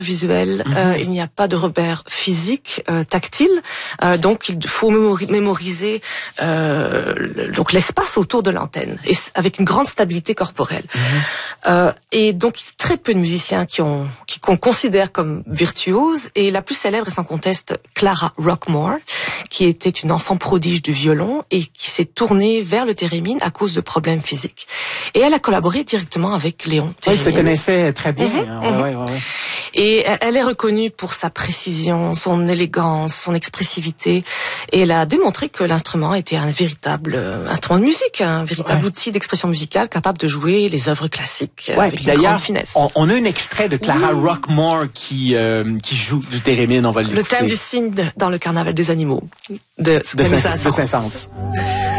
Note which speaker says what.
Speaker 1: visuel, il n'y a pas de repère physique, tactile, donc il faut mémoriser donc l'espace autour de l'antenne, et avec une grande stabilité corporelle. Et donc très peu de musiciens qu'on considère comme virtuoses, et la plus célèbre est sans conteste Clara Rockmore, qui était une enfant prodige du violon et qui s'est tournée vers le thérémine à cause de problèmes physiques. Et elle a collaboré directement avec Léon Thérémine.
Speaker 2: Ils se connaissaient très bien. Ouais.
Speaker 1: Et elle est reconnue pour sa précision, son élégance, son expressivité. Et elle a démontré que l'instrument était un véritable instrument de musique, un véritable outil d'expression musicale capable de jouer les œuvres classiques avec une grande finesse.
Speaker 2: On a un extrait de Clara Rockmore qui joue du thérémine, on va l'écouter.
Speaker 1: Le thème du cygne dans le carnaval des animaux de Saint-Saëns.